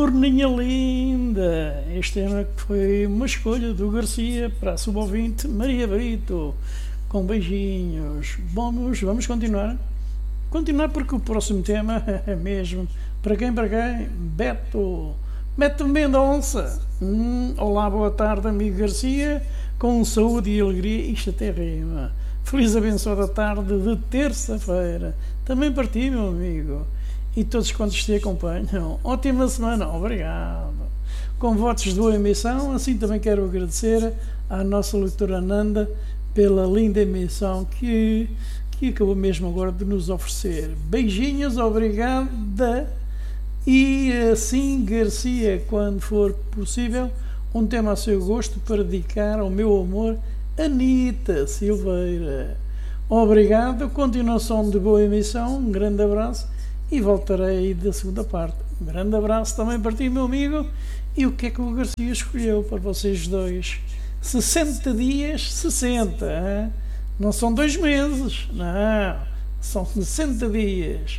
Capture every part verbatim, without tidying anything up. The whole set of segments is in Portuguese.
Morninha linda, este tema que foi uma escolha do Garcia para a subouvinte Maria Brito, com beijinhos. Vamos, vamos continuar. Continuar porque o próximo tema é mesmo para quem, para quem? Beto, Beto Mendonça. Hum, olá, boa tarde, amigo Garcia, com saúde e alegria, isto até rima. Feliz abençoada tarde de terça-feira, também para ti, meu amigo, e todos quantos te acompanham. Ótima semana, obrigado. Com votos de boa emissão, assim também quero agradecer à nossa leitora Nanda pela linda emissão que, que acabou mesmo agora de nos oferecer. Beijinhos, obrigada. E assim, Garcia, quando for possível, um tema a seu gosto para dedicar ao meu amor, Anita Silveira. Obrigado, continuação de boa emissão, um grande abraço e voltarei da segunda parte. Um grande abraço também para ti, meu amigo. E o que é que o Garcia escolheu para vocês dois? sessenta dias, sessenta, hein? Não são dois meses, não, são sessenta dias.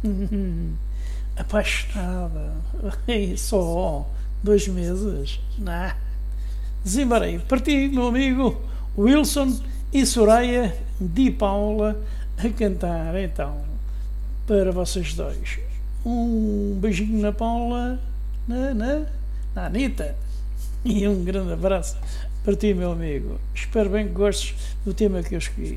Apaixonada, só dois meses, não. Desembarei para ti, meu amigo Wilson e Soraya Di Paula a cantar, então, para vocês dois. Um beijinho na Paula, na, na, na Anitta, e um grande abraço para ti, meu amigo. Espero bem que gostes do tema que eu escolhi.